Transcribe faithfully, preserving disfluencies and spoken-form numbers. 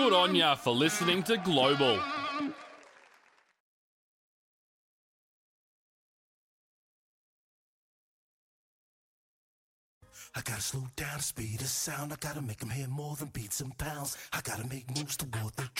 Good on ya for listening to Global. I gotta slow down the speed of sound. I gotta make them hear more than beats and pounds. I gotta make moves toward the